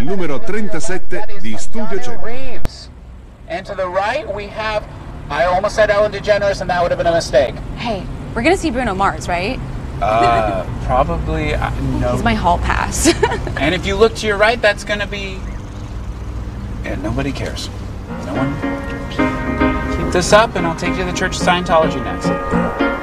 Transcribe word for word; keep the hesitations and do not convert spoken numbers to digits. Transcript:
il numero trentasette di Studio Cenere. And to the right we have, I almost said Ellen DeGeneres and that would have been a mistake. Hey, we're gonna see Bruno Mars, right? Uh, probably, uh, no. He's my hall pass. And if you look to your right, that's gonna be, yeah, nobody cares. No one. Keep this up and I'll take you to the Church of Scientology next.